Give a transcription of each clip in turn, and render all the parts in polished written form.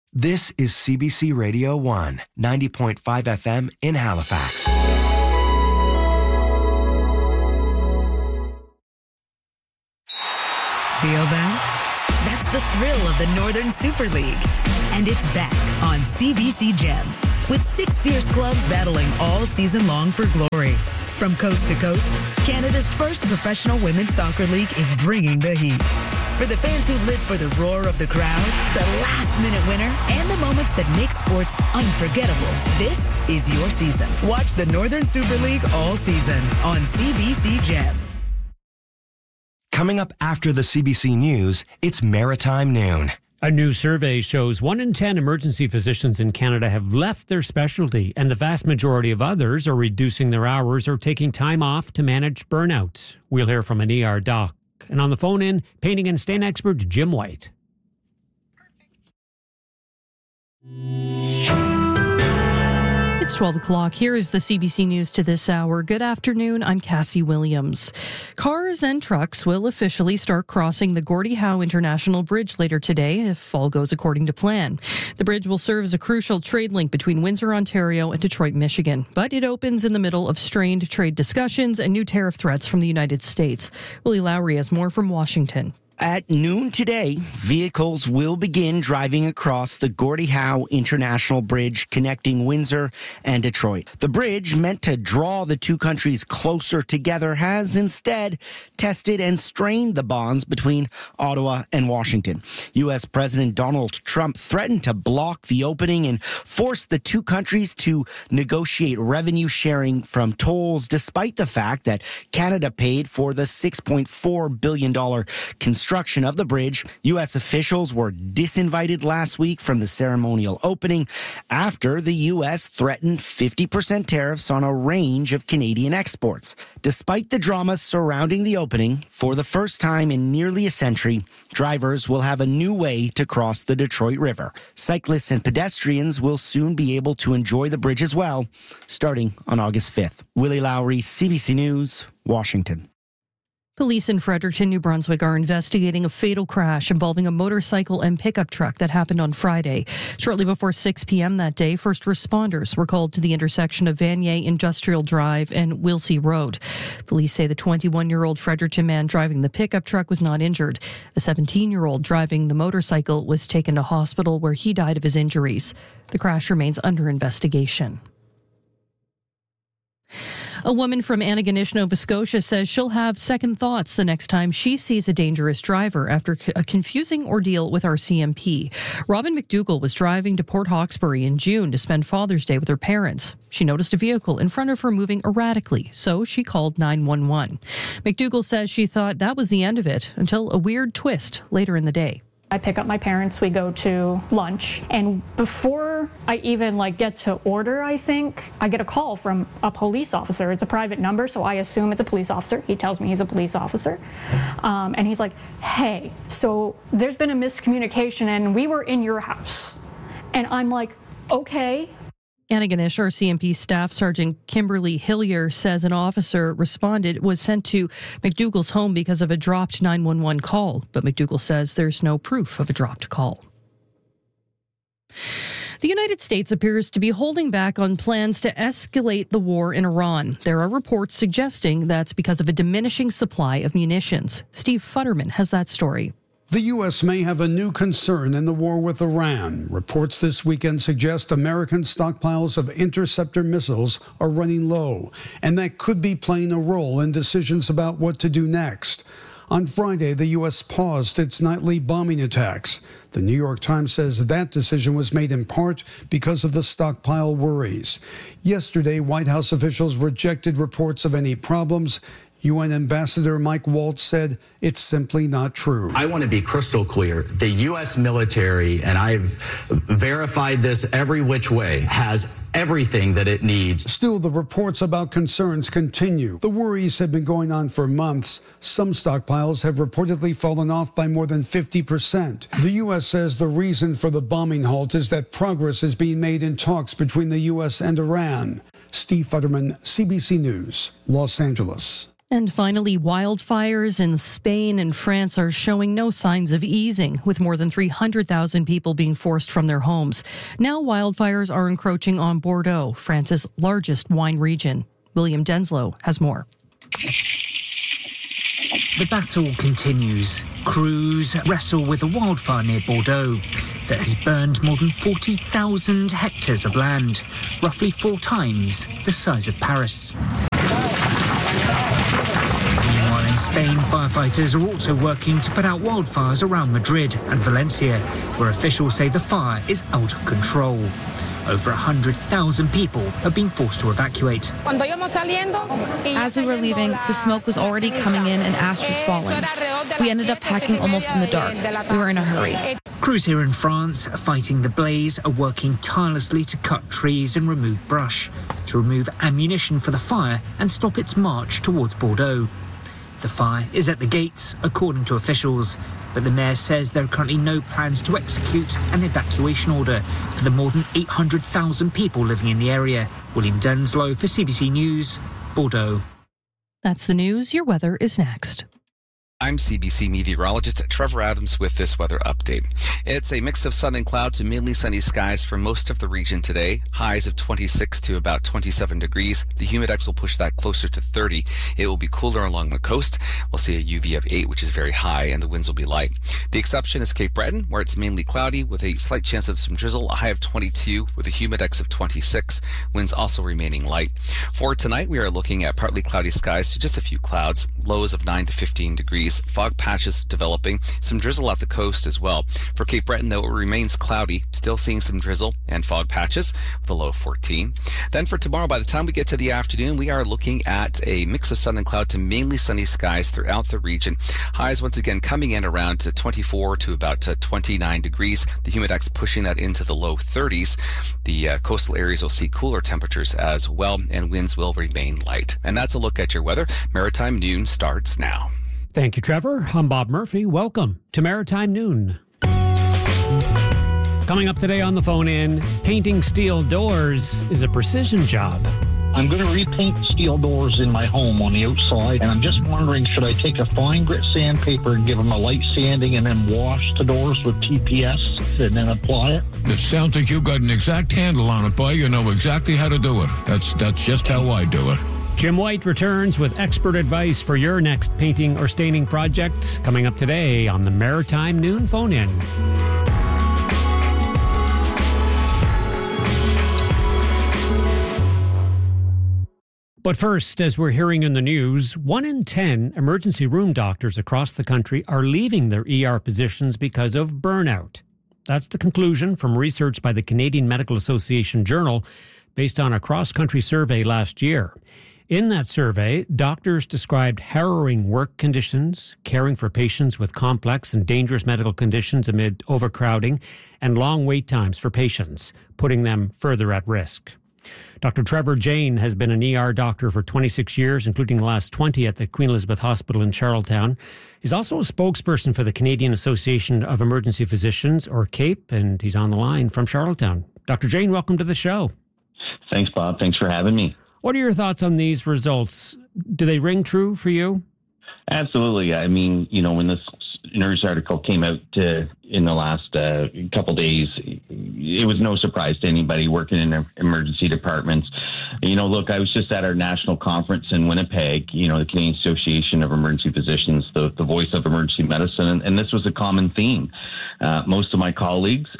This is CBC Radio 1, 90.5 FM in Halifax. Feel that? That's the thrill of the Northern Super League. And it's back on CBC Gem, with 6 fierce clubs battling all season long for glory. From coast to coast, Canada's first professional women's soccer league is bringing the heat. For the fans who live for the roar of the crowd, the last-minute winner, and the moments that make sports unforgettable, this is your season. Watch the Northern Super League all season on CBC Gem. Coming up after the CBC News, it's Maritime Noon. A new survey shows 1 in 10 emergency physicians in Canada have left their specialty, and the vast majority of others are reducing their hours or taking time off to manage burnout. We'll hear from an ER doc. And on the phone in, painting and stain expert Jim White. It's 12 o'clock. Here is the CBC News to this hour. Good afternoon. I'm Cassie Williams. Cars and trucks will officially start crossing the Gordie Howe International Bridge later today if all goes according to plan. The bridge will serve as a crucial trade link between Windsor, Ontario and Detroit, Michigan. But it opens in the middle of strained trade discussions and new tariff threats from the United States. Willie Lowry has more from Washington. At noon today, vehicles will begin driving across the Gordie Howe International Bridge connecting Windsor and Detroit. The bridge, meant to draw the two countries closer together, has instead tested and strained the bonds between Ottawa and Washington. U.S. President Donald Trump threatened to block the opening and force the two countries to negotiate revenue sharing from tolls, despite the fact that Canada paid for the $6.4 billion construction of the bridge. U.S. officials were disinvited last week from the ceremonial opening after the U.S. threatened 50% tariffs on a range of Canadian exports. Despite the drama surrounding the opening, for the first time in nearly a century, drivers will have a new way to cross the Detroit River. Cyclists and pedestrians will soon be able to enjoy the bridge as well, starting on August 5th. Willie Lowry, CBC News, Washington. Police in Fredericton, New Brunswick are investigating a fatal crash involving a motorcycle and pickup truck that happened on Friday. Shortly before 6 p.m. that day, first responders were called to the intersection of Vanier Industrial Drive and Willsey Road. Police say the 21-year-old Fredericton man driving the pickup truck was not injured. The 17-year-old driving the motorcycle was taken to hospital where he died of his injuries. The crash remains under investigation. A woman from Antigonish, Nova Scotia says she'll have second thoughts the next time she sees a dangerous driver after a confusing ordeal with RCMP. Robin McDougall was driving to Port Hawkesbury in June to spend Father's Day with her parents. She noticed a vehicle in front of her moving erratically, so she called 911. McDougall says she thought that was the end of it until a weird twist later in the day. I pick up my parents, we go to lunch, and before I even get to order, I get a call from a police officer. It's a private number, so I assume it's a police officer. He tells me he's a police officer. And he's like, hey, so there's been a miscommunication and we were in your house. And I'm like, okay. Antigonish RCMP Staff Sergeant Kimberly Hillier says an officer was sent to McDougall's home because of a dropped 911 call, but McDougall says there's no proof of a dropped call. The United States appears to be holding back on plans to escalate the war in Iran. There are reports suggesting that's because of a diminishing supply of munitions. Steve Futterman has that story. The U.S. may have a new concern in the war with Iran. Reports this weekend suggest American stockpiles of interceptor missiles are running low, and that could be playing a role in decisions about what to do next. On Friday, the U.S. paused its nightly bombing attacks. The New York Times says that decision was made in part because of the stockpile worries. Yesterday, White House officials rejected reports of any problems. UN Ambassador Mike Waltz said it's simply not true. I want to be crystal clear. The U.S. military, and I've verified this every which way, has everything that it needs. Still, the reports about concerns continue. The worries have been going on for months. Some stockpiles have reportedly fallen off by more than 50%. The U.S. says the reason for the bombing halt is that progress is being made in talks between the U.S. and Iran. Steve Futterman, CBC News, Los Angeles. And finally, wildfires in Spain and France are showing no signs of easing, with more than 300,000 people being forced from their homes. Now wildfires are encroaching on Bordeaux, France's largest wine region. William Denslow has more. The battle continues. Crews wrestle with a wildfire near Bordeaux that has burned more than 40,000 hectares of land, roughly 4 times the size of Paris. Meanwhile, in Spain, firefighters are also working to put out wildfires around Madrid and Valencia, where officials say the fire is out of control. Over 100,000 people have been forced to evacuate. As we were leaving, the smoke was already coming in and ash was falling. We ended up packing almost in the dark. We were in a hurry. Crews here in France fighting the blaze are working tirelessly to cut trees and remove brush, to remove ammunition for the fire and stop its march towards Bordeaux. The fire is at the gates, according to officials, but the mayor says there are currently no plans to execute an evacuation order for the more than 800,000 people living in the area. William Denslow for CBC News, Bordeaux. That's the news. Your weather is next. I'm CBC meteorologist Trevor Adams with this weather update. It's a mix of sun and clouds and mainly sunny skies for most of the region today. Highs of 26 to about 27 degrees. The humidex will push that closer to 30. It will be cooler along the coast. We'll see a UV of 8, which is very high, and the winds will be light. The exception is Cape Breton, where it's mainly cloudy with a slight chance of some drizzle, a high of 22 with a humidex of 26. Winds also remaining light. For tonight, we are looking at partly cloudy skies to just a few clouds, lows of 9 to 15 degrees. Fog patches developing, some drizzle at the coast as well. For Cape Breton, though, it remains cloudy, still seeing some drizzle and fog patches with a low of 14. Then for tomorrow, by the time we get to the afternoon, we are looking at a mix of sun and cloud to mainly sunny skies throughout the region. Highs once again coming in around 24 to about 29 degrees. The humidex pushing that into the low 30s. The coastal areas will see cooler temperatures as well, and winds will remain light. And that's a look at your weather. Maritime Noon starts now. Thank you, Trevor. I'm Bob Murphy. Welcome to Maritime Noon. Coming up today on the phone in, painting steel doors is a precision job. I'm going to repaint steel doors in my home on the outside, and I'm just wondering, should I take a fine grit sandpaper and give them a light sanding and then wash the doors with TPS and then apply it? It sounds like you've got an exact handle on it, boy. You know exactly how to do it. That's just how I do it. Jim White returns with expert advice for your next painting or staining project, coming up today on the Maritime Noon phone-in. But first, as we're hearing in the news, 1 in 10 emergency room doctors across the country are leaving their ER positions because of burnout. That's the conclusion from research by the Canadian Medical Association Journal, based on a cross-country survey last year. In that survey, doctors described harrowing work conditions, caring for patients with complex and dangerous medical conditions amid overcrowding, and long wait times for patients, putting them further at risk. Dr. Trevor Jane has been an ER doctor for 26 years, including the last 20 at the Queen Elizabeth Hospital in Charlottetown. He's also a spokesperson for the Canadian Association of Emergency Physicians, or CAPE, and he's on the line from Charlottetown. Dr. Jane, welcome to the show. Thanks, Bob. Thanks for having me. What are your thoughts on these results? Do they ring true for you? Absolutely. I mean, when this news article came out in the last couple days, it was no surprise to anybody working in emergency departments. Look, I was just at our national conference in Winnipeg, the Canadian Association of Emergency Physicians, the voice of emergency medicine, and this was a common theme. Most of my colleagues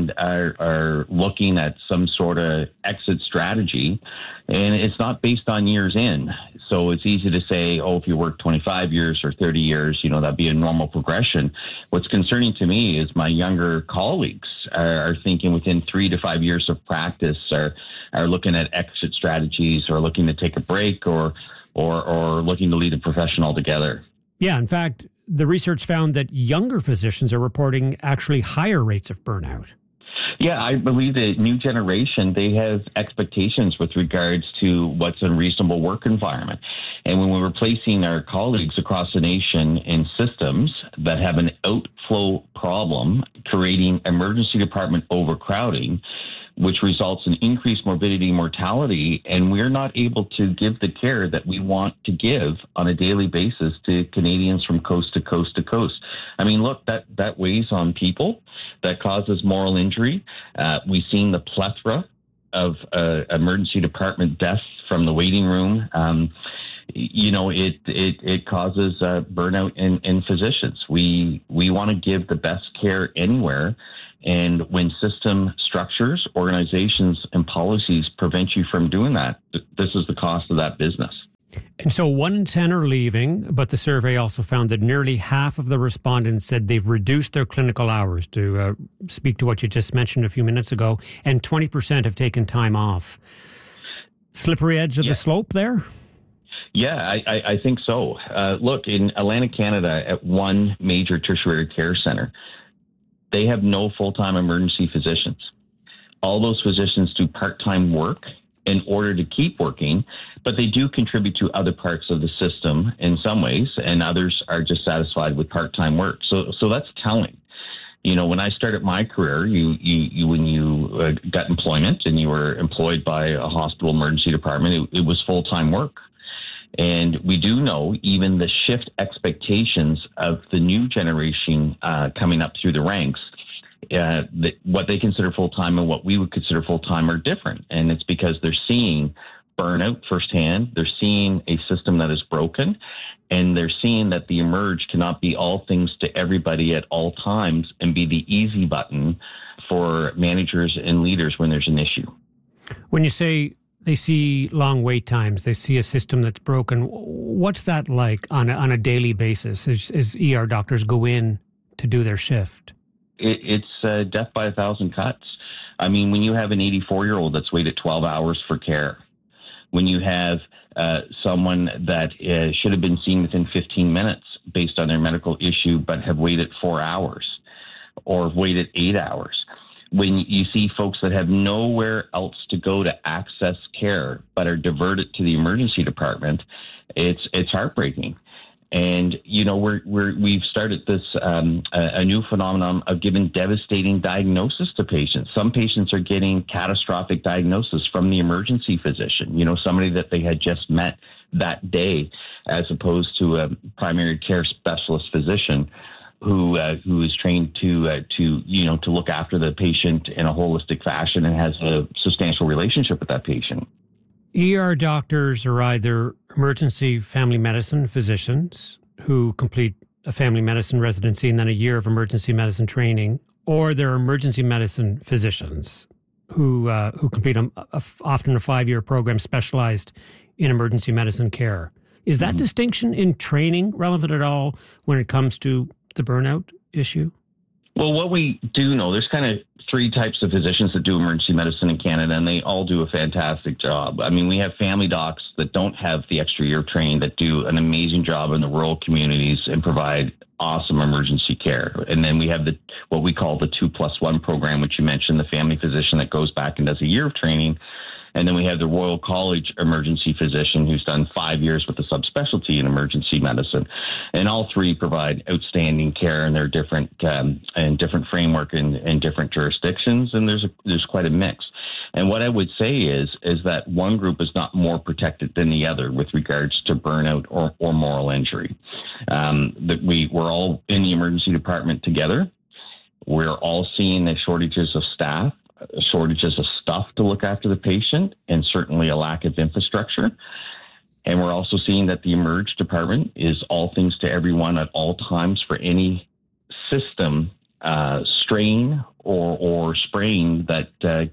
are looking at some sort of exit strategy, and it's not based on years in. So it's easy to say, if you work 25 years or 30 years, that'd be a normal progression. What's concerning to me is my younger colleagues are thinking within 3 to 5 years of practice are looking at exit strategies or looking to take a break or looking to leave the profession altogether. Yeah, in fact, the research found that younger physicians are reporting actually higher rates of burnout. Yeah, I believe the new generation, they have expectations with regards to what's a reasonable work environment. And when we're placing our colleagues across the nation in systems that have an outflow problem, creating emergency department overcrowding, which results in increased morbidity and mortality, and we're not able to give the care that we want to give on a daily basis to Canadians from coast to coast to coast. I mean, look, that weighs on people, that causes moral injury. We've seen the plethora of emergency department deaths from the waiting room. It causes burnout in physicians. We want to give the best care anywhere. And when system structures, organizations, and policies prevent you from doing that, this is the cost of that business. And so 1 in 10 are leaving, but the survey also found that nearly half of the respondents said they've reduced their clinical hours, to speak to what you just mentioned a few minutes ago, and 20% have taken time off. Slippery edge of the slope there? Yeah, I think so. Look, in Atlantic Canada, at one major tertiary care center, they have no full-time emergency physicians. All those physicians do part-time work in order to keep working, but they do contribute to other parts of the system in some ways, and others are just satisfied with part-time work. So that's telling. When I started my career, when you got employment and you were employed by a hospital emergency department, it was full-time work. And we do know even the shift expectations of the new generation coming up through the ranks, that what they consider full-time and what we would consider full-time are different. And it's because they're seeing burnout firsthand. They're seeing a system that is broken, and they're seeing that the Emerge cannot be all things to everybody at all times and be the easy button for managers and leaders when there's an issue. When you say they see long wait times, they see a system that's broken, what's that like on a daily basis as ER doctors go in to do their shift? It's death by 1,000 cuts. I mean, when you have an 84-year-old that's waited 12 hours for care, when you have someone that should have been seen within 15 minutes based on their medical issue but have waited 4 hours or waited 8 hours, when you see folks that have nowhere else to go to access care but are diverted to the emergency department, it's heartbreaking. And we've started this a new phenomenon of giving devastating diagnosis to patients. Some patients are getting catastrophic diagnosis from the emergency physician. Somebody that they had just met that day, as opposed to a primary care specialist physician who is trained to look after the patient in a holistic fashion and has a substantial relationship with that patient. ER doctors are either emergency family medicine physicians who complete a family medicine residency and then a year of emergency medicine training, or they're emergency medicine physicians who complete often a 5-year program specialized in emergency medicine care. Is that distinction in training relevant at all when it comes to the burnout issue? Well, what we do know, there's kind of 3 types of physicians that do emergency medicine in Canada, and they all do a fantastic job. I mean, we have family docs that don't have the extra year training that do an amazing job in the rural communities and provide awesome emergency care. And then we have what we call the 2+1 program, which you mentioned, the family physician that goes back and does a year of training. And then we have the Royal College emergency physician who's done 5 years with a subspecialty in emergency medicine. And all 3 provide outstanding care, and they're different and different framework in different jurisdictions. And there's quite a mix. And what I would say is that one group is not more protected than the other with regards to burnout or moral injury. That we're all in the emergency department together. We're all seeing the shortages of staff, shortages of stuff to look after the patient, and certainly a lack of infrastructure. And we're also seeing that the Emerge department is all things to everyone at all times for any system strain or sprain that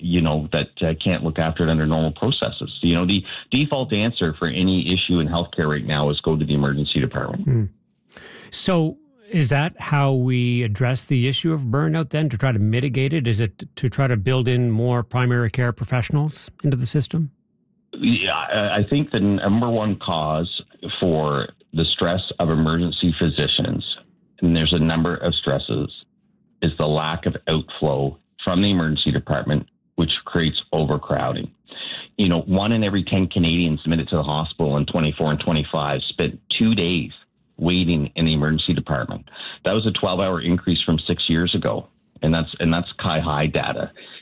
can't look after it under normal processes. The default answer for any issue in healthcare right now is go to the emergency department. So is that how we address the issue of burnout then, to try to mitigate it? Is it to try to build in more primary care professionals into the system? Yeah, I think the number one cause for the stress of emergency physicians, and there's a number of stresses, is the lack of outflow from the emergency department, which creates overcrowding. 1 in every 10 Canadians admitted to the hospital in 24 and 25 spent 2 days waiting in the emergency department. That was a 12-hour increase from 6 years ago. And that's high data.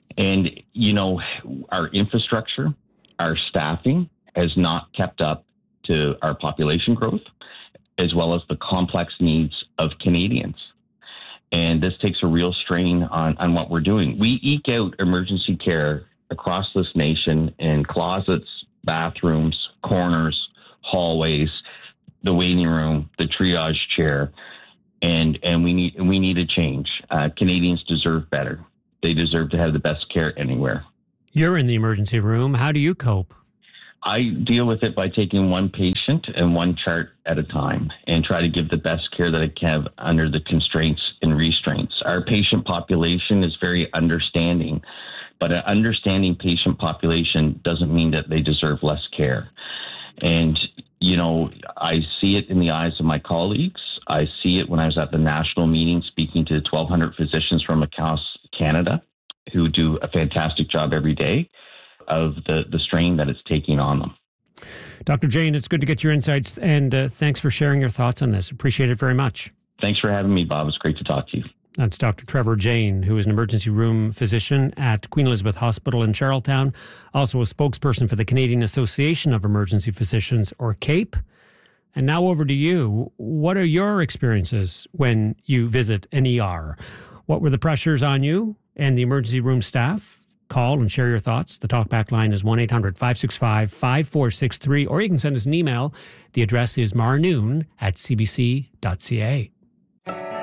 And, our infrastructure, our staffing has not kept up to our population growth, as well as the complex needs of Canadians. And this takes a real strain on what we're doing. We eke out emergency care across this nation in closets, bathrooms, corners, hallways, the waiting room, the triage chair, and we need a change. Canadians deserve better. They deserve to have the best care anywhere. You're in the emergency room. How do you cope? I deal with it by taking one patient and one chart at a time and try to give the best care that I can under the constraints and restraints. Our patient population is very understanding, but an understanding patient population doesn't mean that they deserve less care. And, I see it in the eyes of my colleagues. I see it when I was at the national meeting speaking to 1,200 physicians from across Canada who do a fantastic job every day of the strain that it's taking on them. Dr. Jain, it's good to get your insights, and thanks for sharing your thoughts on this. Appreciate it very much. Thanks for having me, Bob. It's great to talk to you. That's Dr. Trevor Jain, who is an emergency room physician at Queen Elizabeth Hospital in Charlottetown, also a spokesperson for the Canadian Association of Emergency Physicians, or CAPE. And now over to you. What are your experiences when you visit an ER? What were the pressures on you and the emergency room staff? Call and share your thoughts. The talkback line is 1-800-565-5463, or you can send us an email. The address is marnoon@cbc.ca.